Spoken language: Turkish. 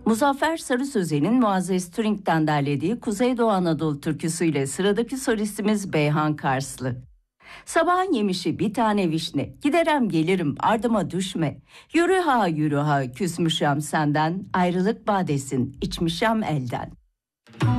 Muzaffer Sarı Sözen'in Muazzez Turing'den derlediği Kuzeydoğu Anadolu türküsüyle sıradaki solistimiz Beyhan Karslı. Sabahın yemişi bir tane vişne, giderem gelirim ardıma düşme. Yürü ha yürü ha küsmüşem senden, ayrılık badesin içmişem elden.